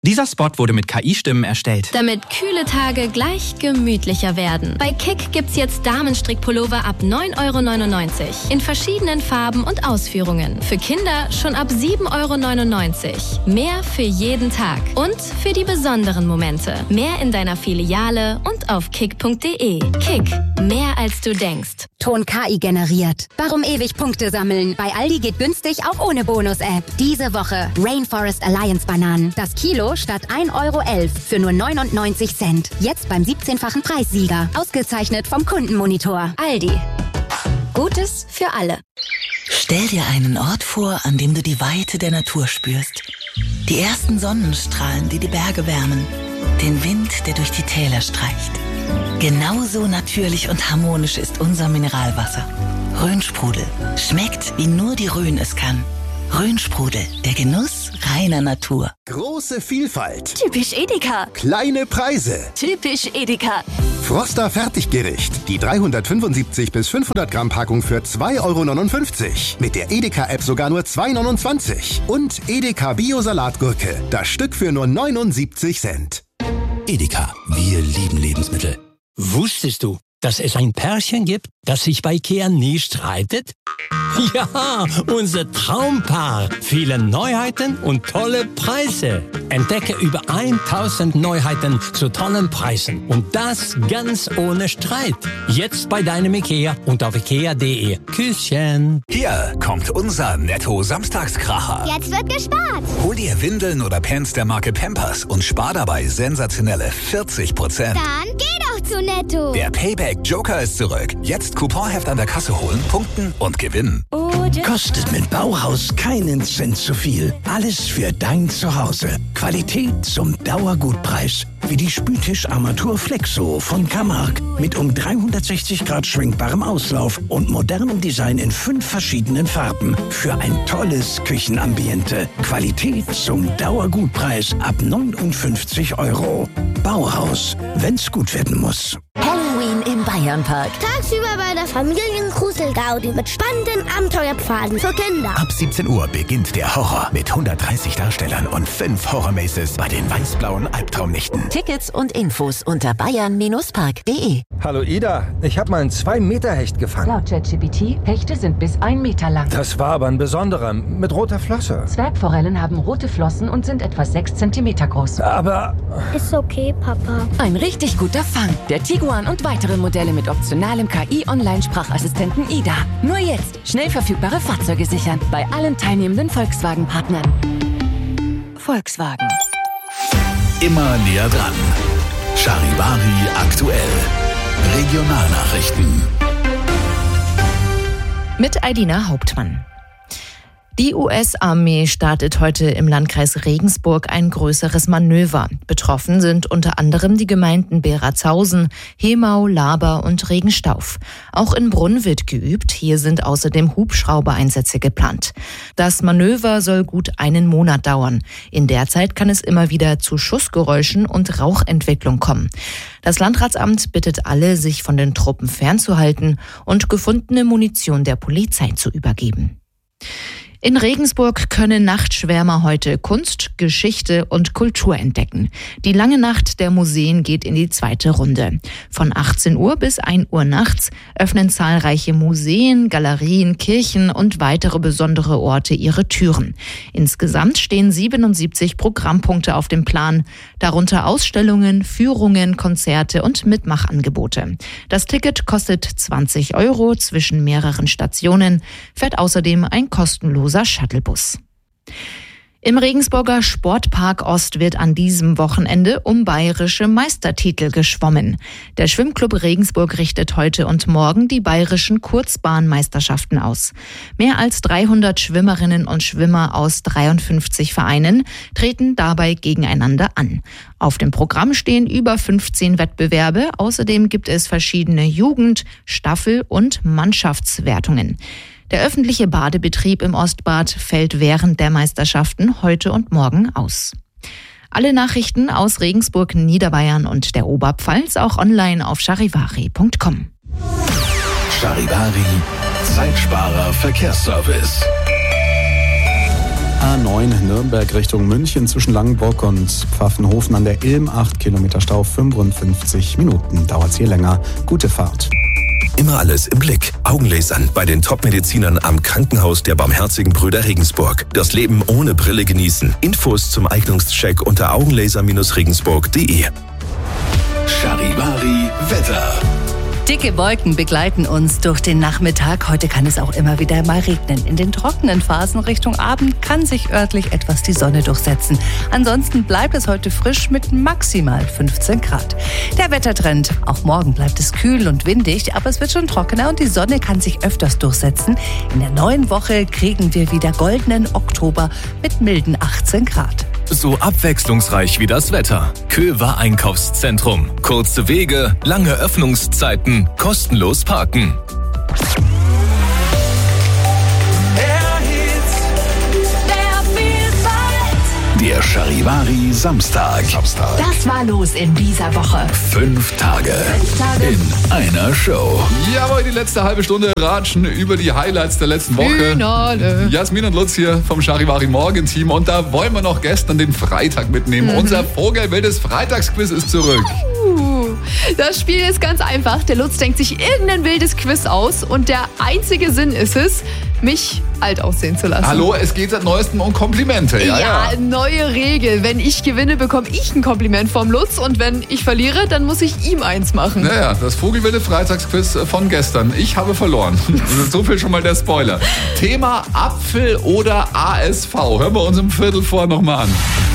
Dieser Spot wurde mit KI-Stimmen erstellt. Damit kühle Tage gleich gemütlicher werden. Bei Kick gibt's jetzt Damenstrickpullover ab 9,99 € in verschiedenen Farben und Ausführungen. Für Kinder schon ab 7,99 €. Mehr für jeden Tag und für die besonderen Momente. Mehr in deiner Filiale und auf kick.de. Kick, mehr als du denkst. Ton KI generiert. Warum ewig Punkte sammeln? Bei Aldi geht günstig auch ohne Bonus-App. Diese Woche Rainforest Alliance Bananen. Das Kilo statt 1,11 € für nur 99 Cent. Jetzt beim 17-fachen Preissieger. Ausgezeichnet vom Kundenmonitor. Aldi. Gutes für alle. Stell dir einen Ort vor, an dem du die Weite der Natur spürst. Die ersten Sonnenstrahlen, die die Berge wärmen. Den Wind, der durch die Täler streicht. Genauso natürlich und harmonisch ist unser Mineralwasser. Rhönsprudel. Schmeckt, wie nur die Rhön es kann. Rhönsprudel, der Genuss reiner Natur. Große Vielfalt. Typisch Edeka. Kleine Preise. Typisch Edeka. Froster Fertiggericht. Die 375 bis 500 Gramm Packung für 2,59 €. Mit der Edeka-App sogar nur 2,29 €. Und Edeka Bio-Salatgurke. Das Stück für nur 79 Cent. Edeka, wir lieben Lebensmittel. Wusstest du, dass es ein Pärchen gibt, das sich bei IKEA nie streitet? Ja, unser Traumpaar. Viele Neuheiten und tolle Preise. Entdecke über 1000 Neuheiten zu tollen Preisen. Und das ganz ohne Streit. Jetzt bei deinem IKEA und auf ikea.de. Küsschen. Hier kommt unser Netto-Samstagskracher. Jetzt wird gespart. Hol dir Windeln oder Pants der Marke Pampers und spar dabei sensationelle 40%. Dann geh doch zu Netto. Der Payback Joker ist zurück. Jetzt Couponheft an der Kasse holen, punkten und gewinnen. Kostet mit Bauhaus keinen Cent zu viel. Alles für dein Zuhause. Qualität zum Dauergutpreis. Wie die Spültisch-Armatur Flexo von Camargue. Mit um 360 Grad schwenkbarem Auslauf und modernem Design in 5 verschiedenen Farben. Für ein tolles Küchenambiente. Qualität zum Dauergutpreis ab 59 €. Bauhaus, wenn's gut werden muss. Halloween im Bayernpark. Tagsüber bei der Familiengruselgaudi mit spannenden Abenteuerpfaden für Kinder. Ab 17 Uhr beginnt der Horror mit 130 Darstellern und 5 Horror-Maces bei den weiß-blauen Albtraumnächten. Tickets und Infos unter bayern-park.de. Hallo Ida, ich habe mal einen 2-Meter-Hecht gefangen. Laut ChatGPT, Hechte sind bis 1 Meter lang. Das war aber ein besonderer, mit roter Flosse. Zwergforellen haben rote Flossen und sind etwa 6 Zentimeter groß. Aber... Ist okay, Papa. Ein richtig guter Fang. Der Tiguan und weitere Modelle mit optionalem KI-Online-Sprachassistenten Ida. Nur jetzt schnell verfügbare Fahrzeuge sichern. Bei allen teilnehmenden Volkswagen-Partnern. Volkswagen. Immer näher dran. Charivari aktuell. Regionalnachrichten. Mit Aidina Hauptmann. Die US-Armee startet heute im Landkreis Regensburg ein größeres Manöver. Betroffen sind unter anderem die Gemeinden Beratshausen, Hemau, Laber und Regenstauf. Auch in Brunn wird geübt. Hier sind außerdem Hubschraubereinsätze geplant. Das Manöver soll gut einen Monat dauern. In der Zeit kann es immer wieder zu Schussgeräuschen und Rauchentwicklung kommen. Das Landratsamt bittet alle, sich von den Truppen fernzuhalten und gefundene Munition der Polizei zu übergeben. In Regensburg können Nachtschwärmer heute Kunst, Geschichte und Kultur entdecken. Die lange Nacht der Museen geht in die 2. Runde. Von 18 Uhr bis 1 Uhr nachts öffnen zahlreiche Museen, Galerien, Kirchen und weitere besondere Orte ihre Türen. Insgesamt stehen 77 Programmpunkte auf dem Plan, darunter Ausstellungen, Führungen, Konzerte und Mitmachangebote. Das Ticket kostet 20 € zwischen mehreren Stationen, fährt außerdem ein kostenloser Shuttlebus. Im Regensburger Sportpark Ost wird an diesem Wochenende um bayerische Meistertitel geschwommen. Der Schwimmclub Regensburg richtet heute und morgen die bayerischen Kurzbahnmeisterschaften aus. Mehr als 300 Schwimmerinnen und Schwimmer aus 53 Vereinen treten dabei gegeneinander an. Auf dem Programm stehen über 15 Wettbewerbe. Außerdem gibt es verschiedene Jugend-, Staffel- und Mannschaftswertungen. Der öffentliche Badebetrieb im Ostbad fällt während der Meisterschaften heute und morgen aus. Alle Nachrichten aus Regensburg, Niederbayern und der Oberpfalz auch online auf charivari.com. Charivari, Zeitsparer Verkehrsservice. A9 Nürnberg Richtung München zwischen Langenburg und Pfaffenhofen an der Ilm. 8 Kilometer Stau, 55 Minuten. Dauert's hier länger. Gute Fahrt. Immer alles im Blick. Augenlasern bei den Top-Medizinern am Krankenhaus der Barmherzigen Brüder Regensburg. Das Leben ohne Brille genießen. Infos zum Eignungscheck unter augenlaser-regensburg.de. Charivari Wetter. Dicke Wolken begleiten uns durch den Nachmittag. Heute kann es auch immer wieder mal regnen. In den trockenen Phasen Richtung Abend kann sich örtlich etwas die Sonne durchsetzen. Ansonsten bleibt es heute frisch mit maximal 15 Grad. Der Wettertrend. Auch morgen bleibt es kühl und windig, aber es wird schon trockener und die Sonne kann sich öfters durchsetzen. In der neuen Woche kriegen wir wieder goldenen Oktober mit milden 18 Grad. So abwechslungsreich wie das Wetter. Köver Einkaufszentrum. Kurze Wege, lange Öffnungszeiten, kostenlos parken. Der Charivari Samstag. Das war los in dieser Woche. 5 Tage in einer Show. Jawohl, die letzte halbe Stunde ratschen über die Highlights der letzten Woche. Finale. Jasmin und Lutz hier vom Charivari Morgenteam. Und da wollen wir noch gestern den Freitag mitnehmen. Unser Vogelwildes Freitagsquiz ist zurück. Das Spiel ist ganz einfach. Der Lutz denkt sich irgendein wildes Quiz aus und der einzige Sinn ist es, mich alt aussehen zu lassen. Hallo, es geht seit Neuestem um Komplimente. Ja, neue Regel. Wenn ich gewinne, bekomme ich ein Kompliment vom Lutz und wenn ich verliere, dann muss ich ihm eins machen. Naja, das Vogelwilde Freitagsquiz von gestern. Ich habe verloren. So viel schon mal der Spoiler. Thema Apfel oder ASV. Hören wir uns im Viertel vor nochmal an.